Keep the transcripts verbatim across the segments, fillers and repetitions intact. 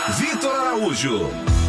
Vitor Araújo.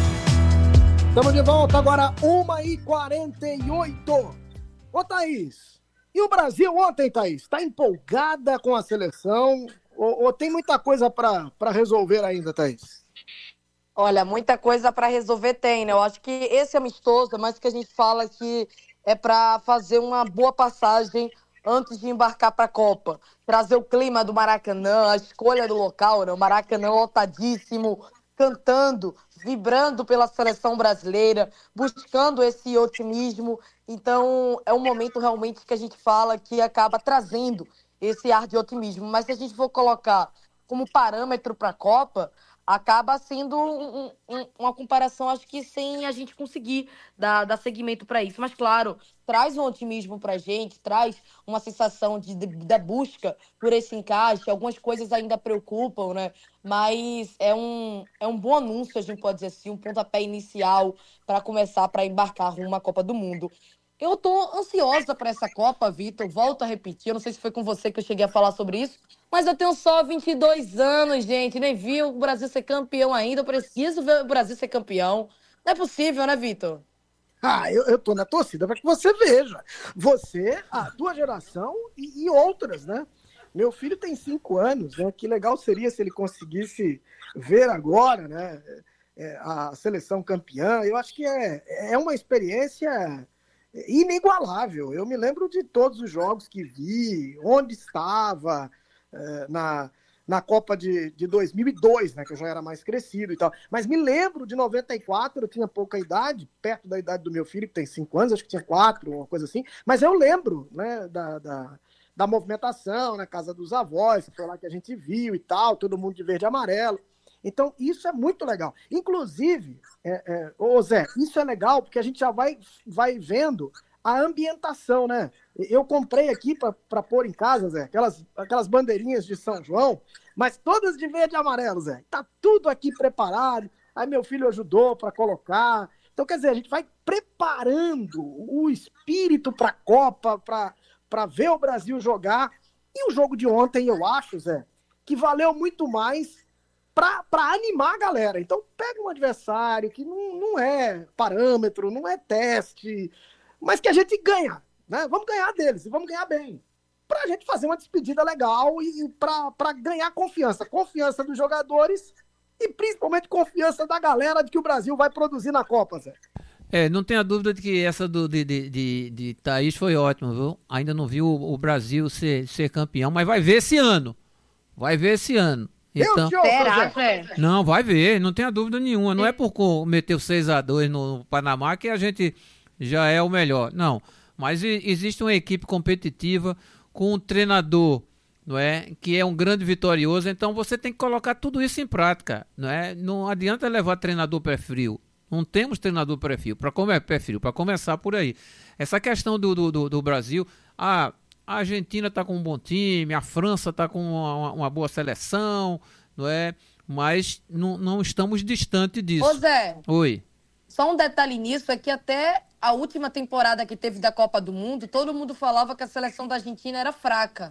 Estamos de volta agora, uma e quarenta e oito. Ô, Thaís, e o Brasil ontem, Thaís? Está empolgada com a seleção ou, ou tem muita coisa para resolver ainda, Thaís? Olha, muita coisa para resolver tem, né? Eu acho que esse amistoso, é mais que a gente fala que é para fazer uma boa passagem antes de embarcar para a Copa. Trazer o clima do Maracanã, a escolha do local, né? O Maracanã lotadíssimo, cantando, vibrando pela seleção brasileira, buscando esse otimismo. Então, é um momento realmente que a gente fala que acaba trazendo esse ar de otimismo. Mas se a gente for colocar como parâmetro para a Copa, acaba sendo um, um, uma comparação, acho que sem a gente conseguir dar, dar seguimento para isso. Mas, claro, traz um otimismo para a gente, traz uma sensação de, de, da busca por esse encaixe. Algumas coisas ainda preocupam, né? Mas é um, é um bom anúncio, a gente pode dizer assim, um pontapé inicial para começar, para embarcar rumo à Copa do Mundo. Eu tô ansiosa para essa Copa, Vitor. Volto a repetir, eu não sei se foi com você que eu cheguei a falar sobre isso, mas eu tenho só vinte e dois anos, gente. Nem vi o Brasil ser campeão ainda. Eu preciso ver o Brasil ser campeão. Não é possível, né, Vitor? Ah, eu, eu tô na torcida para que você veja. Você, a tua geração e, e outras, né? Meu filho tem cinco anos, né? Que legal seria se ele conseguisse ver agora, né? É, a seleção campeã. Eu acho que é, é uma experiência inigualável. Eu me lembro de todos os jogos que vi, onde estava, é, na, na Copa de, de dois mil e dois, né, que eu já era mais crescido e tal. Mas me lembro de noventa e quatro, eu tinha pouca idade, perto da idade do meu filho, que tem cinco anos, acho que tinha quatro, uma coisa assim. Mas eu lembro, né, da, da, da movimentação na casa dos avós, foi lá que a gente viu e tal, todo mundo de verde e amarelo. Então, isso é muito legal. Inclusive, é, é, ô Zé, isso é legal porque a gente já vai, vai vendo a ambientação, né? Eu comprei aqui para pôr em casa, Zé, aquelas, aquelas bandeirinhas de São João, mas todas de verde e amarelo, Zé. Tá tudo aqui preparado. Aí meu filho ajudou para colocar. Então, quer dizer, a gente vai preparando o espírito para a Copa, para ver o Brasil jogar. E o jogo de ontem, eu acho, Zé, que valeu muito mais para animar a galera. Então, pega um adversário que não, não é parâmetro, não é teste, mas que a gente ganha, né? Vamos ganhar deles e vamos ganhar bem. Para a gente fazer uma despedida legal e, e para ganhar confiança. Confiança dos jogadores e principalmente confiança da galera de que o Brasil vai produzir na Copa, Zé. É, não tenha dúvida de que essa do, de, de, de, de Thaís foi ótima, viu? Ainda não viu o, o Brasil ser, ser campeão, mas vai ver esse ano. Vai ver esse ano. Então, Será, Zé? Não, vai ver, não tenha dúvida nenhuma. Não é por meter o seis a dois no Panamá que a gente já é o melhor. Não, mas existe uma equipe competitiva com um treinador, não é, que é um grande vitorioso. Então você tem que colocar tudo isso em prática, não é? Não adianta levar treinador pé frio. Não temos treinador pé frio. Para come, pé frio, para começar por aí. Essa questão do, do, do Brasil, a A Argentina está com um bom time, a França está com uma, uma boa seleção, não é? Mas não, não estamos distante disso. Ô Zé, Oi. Só um detalhe nisso é que até a última temporada que teve da Copa do Mundo, todo mundo falava que a seleção da Argentina era fraca,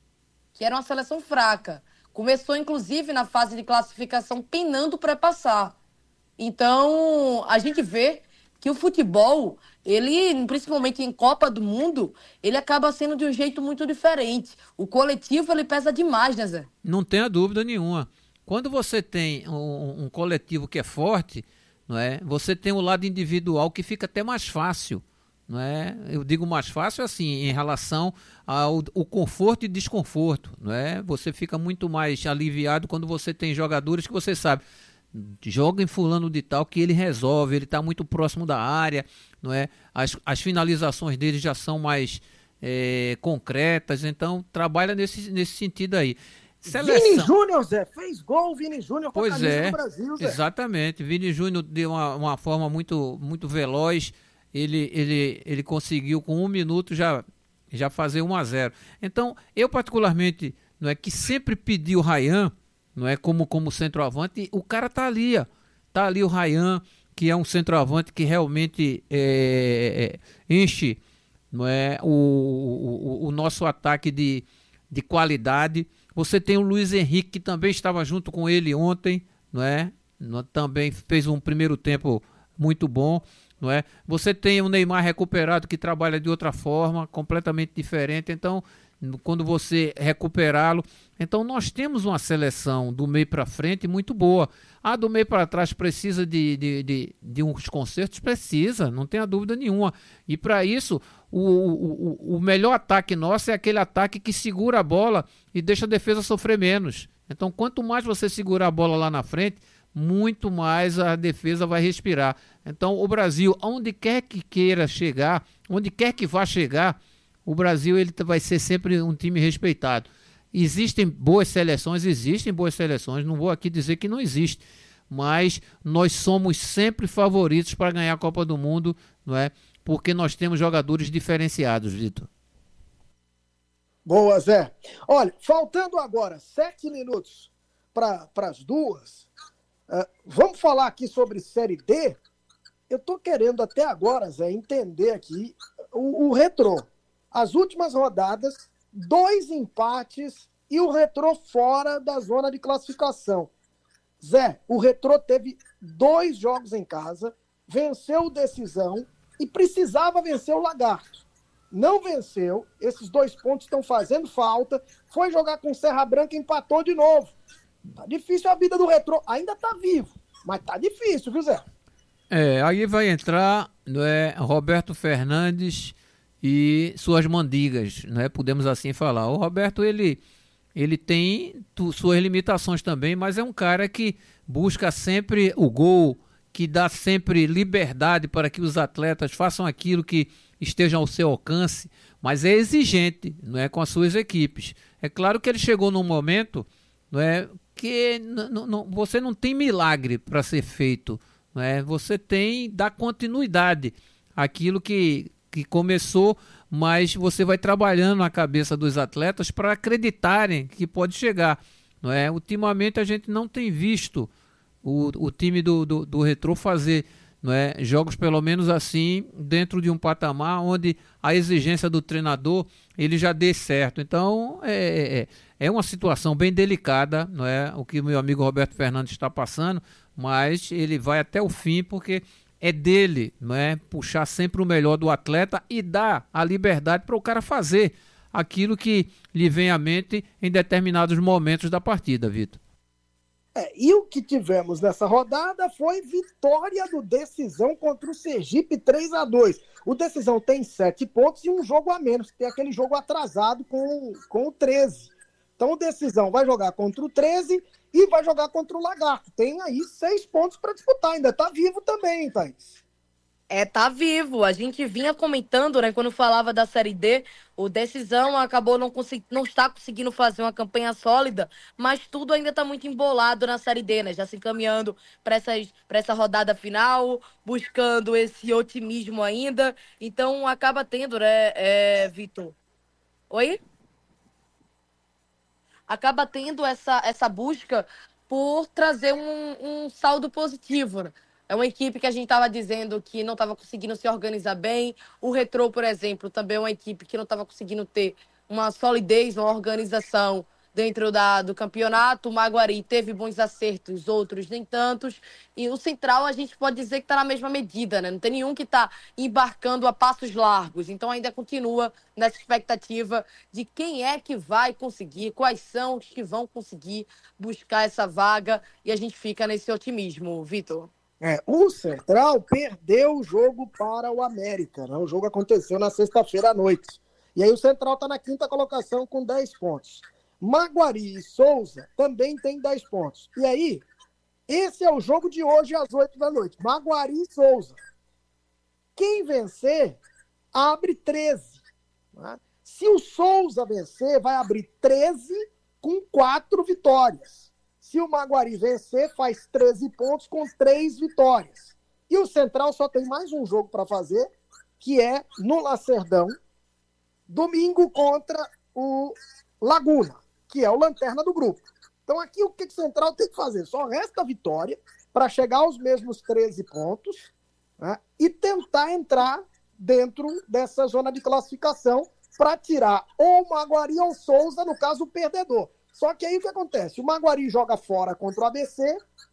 que era uma seleção fraca. Começou, inclusive, na fase de classificação, penando para passar. Então, a gente vê que o futebol, ele, principalmente em Copa do Mundo, ele acaba sendo de um jeito muito diferente. O coletivo, ele pesa demais, né, Zé? Não tenha dúvida nenhuma. Quando você tem um, um coletivo que é forte, não é? Você tem o lado individual que fica até mais fácil, não é? Eu digo mais fácil assim, em relação ao o conforto e desconforto, não é? Você fica muito mais aliviado quando você tem jogadores que você sabe, joga em fulano de tal que ele resolve, ele está muito próximo da área, não é? As, as finalizações dele já são mais é, concretas, então trabalha nesse, nesse sentido aí. Seleção. Vini Júnior, Zé, fez gol, Vini Júnior com a camisa é, do Brasil, Zé. Exatamente, Vini Júnior de uma, uma forma muito, muito veloz, ele, ele, ele conseguiu com um minuto já, já fazer um a zero. Então, eu particularmente, não é, que sempre pedi o Ryan, não é, como, como centroavante, o cara tá ali, ó, tá ali o Ryan, que é um centroavante que realmente é, é, enche, não é, o, o, o nosso ataque de, de qualidade. Você tem o Luiz Henrique, que também estava junto com ele ontem, não é, também fez um primeiro tempo muito bom, não é? Você tem o Neymar recuperado que trabalha de outra forma, completamente diferente, então quando você recuperá-lo, então nós temos uma seleção do meio para frente muito boa. A do meio para trás precisa de, de, de, de uns consertos? Precisa, não tenha dúvida nenhuma. E para isso, o, o, o melhor ataque nosso é aquele ataque que segura a bola e deixa a defesa sofrer menos. Então quanto mais você segurar a bola lá na frente, muito mais a defesa vai respirar. Então o Brasil, onde quer que queira chegar, onde quer que vá chegar, o Brasil ele vai ser sempre um time respeitado. Existem boas seleções, existem boas seleções, não vou aqui dizer que não existe, mas nós somos sempre favoritos para ganhar a Copa do Mundo, não é? Porque nós temos jogadores diferenciados, Vitor. Boa, Zé. Olha, faltando agora sete minutos para as duas, uh, vamos falar aqui sobre Série D? Eu estou querendo até agora, Zé, entender aqui o, o Retrô. As últimas rodadas, dois empates e o Retrô fora da zona de classificação. Zé, o Retrô teve dois jogos em casa, venceu o Decisão e precisava vencer o Lagarto. Não venceu, esses dois pontos estão fazendo falta, foi jogar com Serra Branca e empatou de novo. Tá difícil a vida do Retrô, ainda tá vivo, mas tá difícil, viu, Zé? É, aí vai entrar, não é, Roberto Fernandes e suas mandigas, né? Podemos assim falar. O Roberto, ele, ele tem tu, suas limitações também, mas é um cara que busca sempre o gol, que dá sempre liberdade para que os atletas façam aquilo que esteja ao seu alcance, mas é exigente, não é, com as suas equipes. É claro que ele chegou num momento, não é, que n- n- você não tem milagre para ser feito, não é? Você tem dar continuidade àquilo que que começou, mas você vai trabalhando na cabeça dos atletas para acreditarem que pode chegar, não é? Ultimamente a gente não tem visto o, o time do, do, do Retrô fazer, não é, jogos pelo menos assim, dentro de um patamar onde a exigência do treinador ele já dê certo. Então é, é, é uma situação bem delicada, não é, o que o meu amigo Roberto Fernandes está passando, mas ele vai até o fim porque é dele, não é, puxar sempre o melhor do atleta e dar a liberdade para o cara fazer aquilo que lhe vem à mente em determinados momentos da partida, Vitor. É, e o que tivemos nessa rodada foi vitória do Decisão contra o Sergipe três a dois. O Decisão tem sete pontos e um jogo a menos, que tem aquele jogo atrasado com, com o treze. Então o Decisão vai jogar contra o treze e vai jogar contra o Lagarto. Tem aí seis pontos para disputar, ainda tá vivo também, Thaís. É, tá vivo. A gente vinha comentando, né, quando falava da Série D, o Decisão acabou não, consegui- não está conseguindo fazer uma campanha sólida, mas tudo ainda está muito embolado na Série D, né? Já se encaminhando para essa rodada final, buscando esse otimismo ainda. Então acaba tendo, né, é, Vitor? Oi? Acaba tendo essa, essa busca por trazer um, um saldo positivo, né? É uma equipe que a gente estava dizendo que não estava conseguindo se organizar bem. O Retrô, por exemplo, também é uma equipe que não estava conseguindo ter uma solidez, uma organização dentro da, do campeonato. O Maguari teve bons acertos, outros nem tantos. E o Central, a gente pode dizer que está na mesma medida, né? Não tem nenhum que está embarcando a passos largos. Então ainda continua nessa expectativa de quem é que vai conseguir, quais são os que vão conseguir buscar essa vaga. E a gente fica nesse otimismo, Vitor. É, o Central perdeu o jogo para o América, né? O jogo aconteceu na sexta-feira à noite. E aí o Central está na quinta colocação com dez pontos. Maguari e Souza também tem dez pontos. E aí, esse é o jogo de hoje às oito da noite. Maguari e Souza. Quem vencer, abre treze. Né? Se o Souza vencer, vai abrir treze com quatro vitórias. Se o Maguari vencer, faz treze pontos com três vitórias. E o Central só tem mais um jogo para fazer, que é no Lacerdão, domingo contra o Laguna, que é o lanterna do grupo. Então aqui o que o Central tem que fazer? Só resta a vitória para chegar aos mesmos treze pontos, né, e tentar entrar dentro dessa zona de classificação para tirar ou o Maguari ou o Souza, no caso o perdedor. Só que aí o que acontece? O Maguari joga fora contra o A B C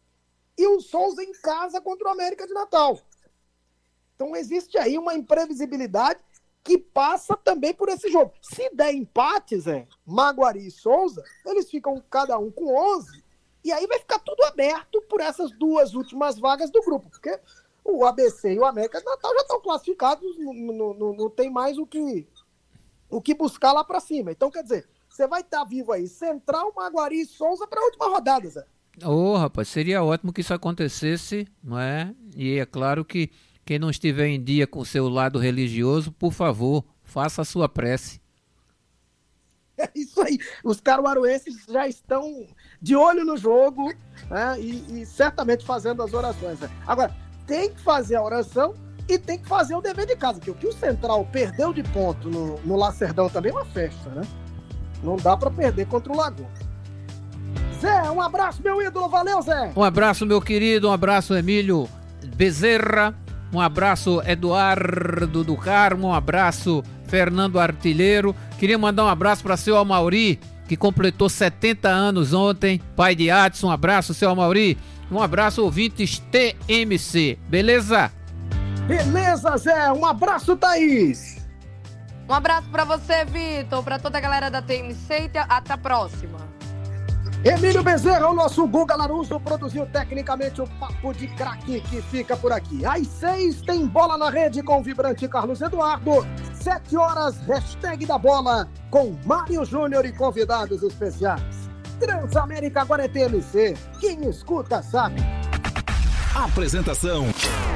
e o Souza em casa contra o América de Natal. Então existe aí uma imprevisibilidade que passa também por esse jogo. Se der empate, Zé, Maguari e Souza, eles ficam cada um com onze, e aí vai ficar tudo aberto por essas duas últimas vagas do grupo, porque o A B C e o América de Natal já estão classificados, não, não, não, não tem mais o que, o que buscar lá para cima. Então, quer dizer, você vai estar vivo aí, Central, Maguari e Souza para a última rodada, Zé. Ô, oh, rapaz, seria ótimo que isso acontecesse, não é? E é claro que quem não estiver em dia com o seu lado religioso, por favor, faça a sua prece. É isso aí. Os caruaruenses já estão de olho no jogo, né? e, e certamente fazendo as orações. Né? Agora, tem que fazer a oração e tem que fazer o dever de casa, porque o que o Central perdeu de ponto no, no Lacerdão também é uma festa, né? Não dá para perder contra o Lagoa. Zé, um abraço, meu ídolo. Valeu, Zé. Um abraço, meu querido. Um abraço, Emílio Bezerra. Um abraço, Eduardo do Carmo. Um abraço, Fernando Artilheiro. Queria mandar um abraço para seu Amauri, que completou setenta anos ontem. Pai de Adson. Um abraço, seu Amauri. Um abraço, ouvintes T M C. Beleza? Beleza, Zé. Um abraço, Thaís. Um abraço para você, Vitor. Para toda a galera da T M C. E até a próxima. Emílio Bezerra, o nosso Guga Larusso, produziu tecnicamente o Papo de Craque, que fica por aqui. Às seis tem Bola na Rede com o vibrante Carlos Eduardo. Sete horas, hashtag da bola com Mário Júnior e convidados especiais. Transamérica agora é T M C. Quem escuta sabe. Apresentação: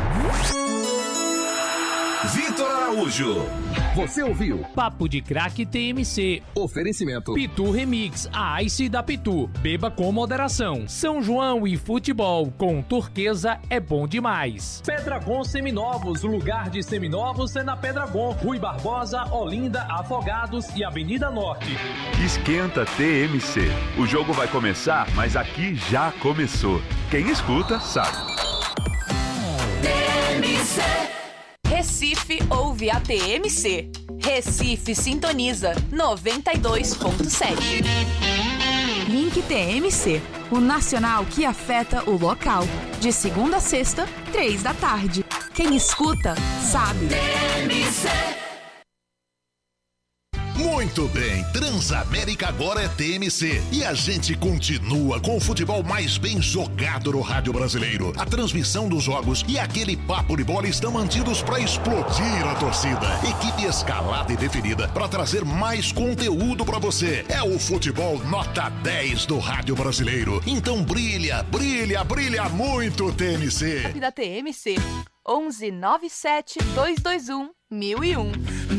Vitor Araújo. Você ouviu Papo de Craque T M C. Oferecimento Pitu Remix, a Ice da Pitu. Beba com moderação. São João e futebol com Turquesa é bom demais. Pedragon Seminovos, o lugar de seminovos é na Pedragon. Rui Barbosa, Olinda, Afogados e Avenida Norte. Esquenta T M C. O jogo vai começar, mas aqui já começou. Quem escuta sabe. T M C. Recife ouve a T M C. Recife sintoniza noventa e dois ponto sete. Link T M C, o nacional que afeta o local. De segunda a sexta, três da tarde. Quem escuta, sabe. T M C. Muito bem, Transamérica agora é T M C e a gente continua com o futebol mais bem jogado no rádio brasileiro. A transmissão dos jogos e aquele papo de bola estão mantidos para explodir a torcida. Equipe escalada e definida para trazer mais conteúdo para você. É o futebol nota dez do rádio brasileiro. Então brilha, brilha, brilha muito, T M C. Da T M C onze nove sete dois dois um mil e um.